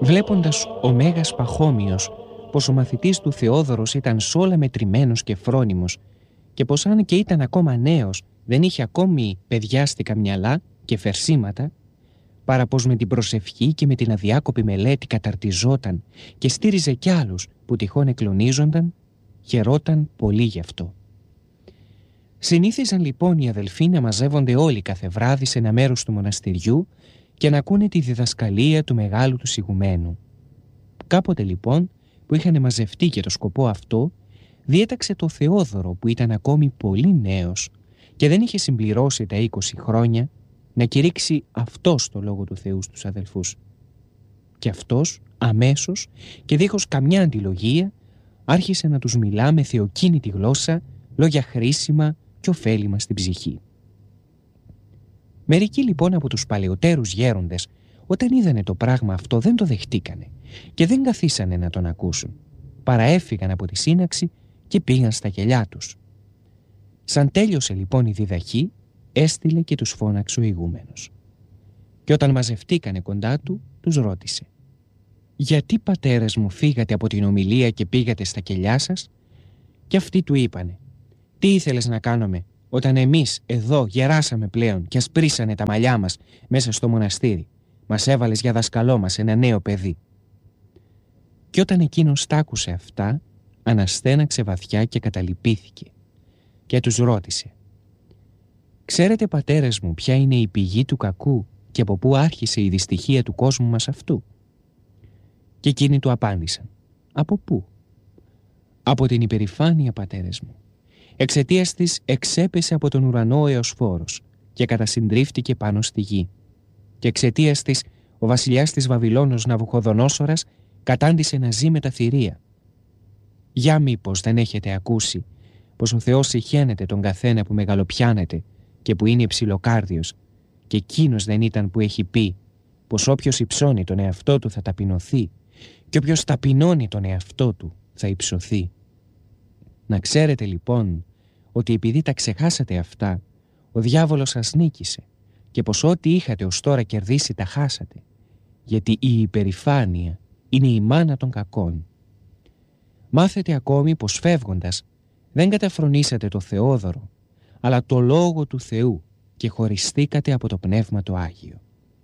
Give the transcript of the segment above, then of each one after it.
βλέποντας ο Μέγας Παχώμιος πως ο μαθητής του Θεόδωρος ήταν σ' όλα μετρημένος και φρόνιμος και πως αν και ήταν ακόμα νέος δεν είχε ακόμη παιδιάστικα μυαλά και φερσίματα, παρά πως με την προσευχή και με την αδιάκοπη μελέτη καταρτιζόταν και στήριζε κι άλλους που τυχόν εκλονίζονταν, χαιρόταν πολύ γι' αυτό. Συνήθιζαν λοιπόν οι αδελφοί να μαζεύονται όλοι κάθε βράδυ σε ένα μέρος του μοναστηριού και να ακούνε τη διδασκαλία του μεγάλου του ηγουμένου. Κάποτε λοιπόν που είχαν μαζευτεί για το σκοπό αυτό, διέταξε το Θεόδωρο που ήταν ακόμη πολύ νέος και δεν είχε συμπληρώσει τα 20 χρόνια, να κηρύξει αυτός το λόγο του Θεού στους αδελφούς. Και αυτός αμέσως και δίχως καμιά αντιλογία άρχισε να τους μιλά με θεοκίνητη γλώσσα λόγια χρήσιμα και ωφέλιμα στην ψυχή. Μερικοί λοιπόν από τους παλαιότερους γέροντες, όταν είδανε το πράγμα αυτό, δεν το δεχτήκανε και δεν καθίσανε να τον ακούσουν. Παραέφυγαν από τη σύναξη και πήγαν στα γελιά τους. Σαν τέλειωσε λοιπόν η διδαχή, έστειλε και τους φώναξε ο ηγούμενος. Και όταν μαζευτήκανε κοντά του, τους ρώτησε: «Γιατί, πατέρες μου, φύγατε από την ομιλία και πήγατε στα κελιά σας?» Και αυτοί του είπανε: «Τι ήθελες να κάνουμε όταν εμείς εδώ γεράσαμε πλέον και ασπρίσανε τα μαλλιά μας μέσα στο μοναστήρι? Μας έβαλες για δασκαλό μας ένα νέο παιδί». Και όταν εκείνος τ' άκουσε αυτά, αναστέναξε βαθιά και καταλυπήθηκε και τους ρώτησε: «Ξέρετε, πατέρες μου, ποια είναι η πηγή του κακού και από πού άρχισε η δυστυχία του κόσμου μας αυτού?» Και εκείνοι του απάντησαν: «Από πού?» «Από την υπερηφάνεια, πατέρες μου. Εξαιτίας της εξέπεσε από τον ουρανό ο Εωσφόρος και κατασυντρίφτηκε πάνω στη γη. Και εξαιτίας της ο βασιλιάς της Βαβυλώνος Ναβουχοδονόσορας κατάντησε να ζει με τα θηρία. Για μήπως δεν έχετε ακούσει πως ο Θεός συχαίνεται τον καθένα που μεγαλοπιάνεται και που είναι υψηλοκάρδιος, και εκείνος δεν ήταν που έχει πει πως όποιος υψώνει τον εαυτό του θα ταπεινωθεί και όποιος ταπεινώνει τον εαυτό του θα υψωθεί? Να ξέρετε λοιπόν ότι επειδή τα ξεχάσατε αυτά, ο διάβολος σας νίκησε και πως ό,τι είχατε ως τώρα κερδίσει τα χάσατε, γιατί η υπερηφάνεια είναι η μάνα των κακών. Μάθετε ακόμη πως φεύγοντας δεν καταφρονήσατε το Θεόδωρο, αλλά το Λόγο του Θεού και χωριστήκατε από το Πνεύμα το Άγιο.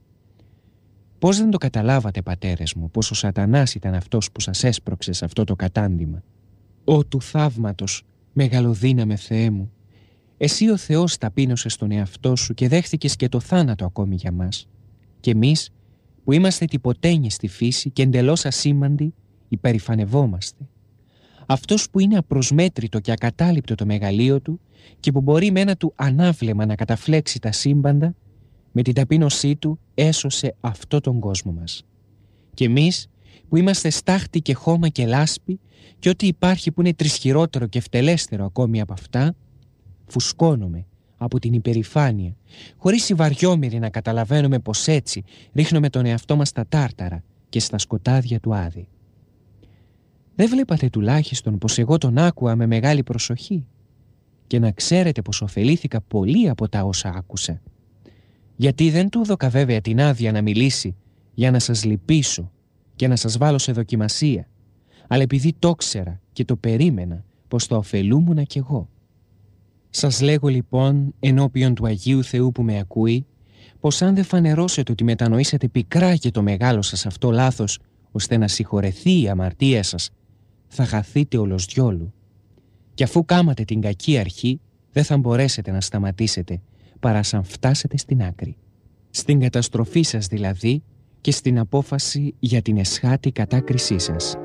Πώς δεν το καταλάβατε, πατέρες μου, πως ο Σατανάς ήταν αυτός που σας έσπρωξε σε αυτό το κατάντημα? Ω του θαύματος, μεγαλοδύναμε Θεέ μου, εσύ ο Θεός ταπείνωσες τον εαυτό σου και δέχθηκες και το θάνατο ακόμη για μας. Και εμείς που είμαστε τυποτένιοι στη φύση και εντελώς ασήμαντοι, υπερηφανευόμαστε. Αυτός που είναι απροσμέτρητο και ακατάληπτο το μεγαλείο του και που μπορεί με ένα του ανάβλεμα να καταφλέξει τα σύμπαντα, με την ταπείνωσή του έσωσε αυτό τον κόσμο μας. Και εμείς που είμαστε στάχτη και χώμα και λάσπη και ό,τι υπάρχει που είναι τρισχυρότερο και φτελέστερο ακόμη από αυτά, φουσκώνουμε από την υπερηφάνεια, χωρίς οι βαριόμοιροι να καταλαβαίνουμε πως έτσι ρίχνουμε τον εαυτό μας στα τάρταρα και στα σκοτάδια του Άδη. Δεν βλέπατε τουλάχιστον πως εγώ τον άκουα με μεγάλη προσοχή? Και να ξέρετε πως ωφελήθηκα πολύ από τα όσα άκουσα. Γιατί δεν του έδωκα βέβαια την άδεια να μιλήσει για να σας λυπήσω και να σας βάλω σε δοκιμασία, αλλά επειδή το ξέρα και το περίμενα πως θα ωφελούμουνα κι εγώ. Σας λέγω λοιπόν ενώπιον του Αγίου Θεού που με ακούει, πως αν δεν φανερώσετε ότι μετανοήσατε πικρά και το μεγάλο σας αυτό λάθος, ώστε να συγχωρεθεί η αμαρτία σας, θα χαθείτε όλος διόλου. Και αφού κάματε την κακή αρχή, δεν θα μπορέσετε να σταματήσετε παρά σαν φτάσετε στην άκρη. Στην καταστροφή σας δηλαδή και στην απόφαση για την εσχάτη κατάκρισή σας.